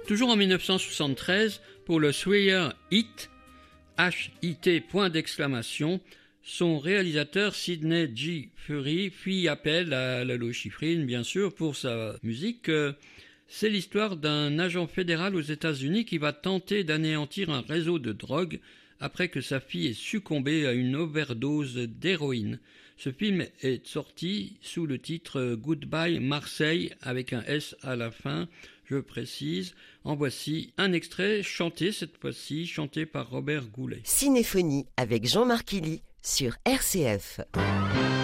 Toujours en 1973, pour le Thriller Hit, H-I-T, point d'exclamation, son réalisateur Sidney G. Furie fit appel à Lalo Schifrin, bien sûr, pour sa musique. C'est l'histoire d'un agent fédéral aux États-Unis qui va tenter d'anéantir un réseau de drogue après que sa fille ait succombé à une overdose d'héroïne. Ce film est sorti sous le titre Goodbye Marseille avec un S à la fin, je précise. En voici un extrait chanté cette fois-ci, chanté par Robert Goulet. Cinéphonie avec Jean-Marc Illy sur RCF.